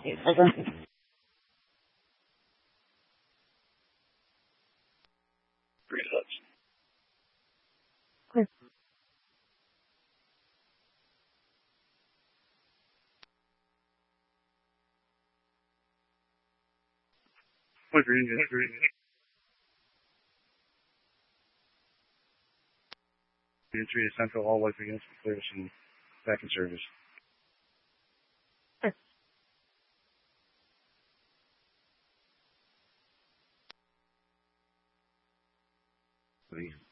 Pretty sucks. Entry to Central all life against the clearance and back in service. Please.